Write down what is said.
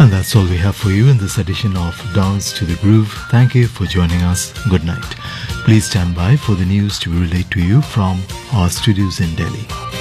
And that's all we have for you in this edition of Dance to the Groove. Thank you for joining us. Good night. Please stand by for the news to be relayed to you from our studios in Delhi.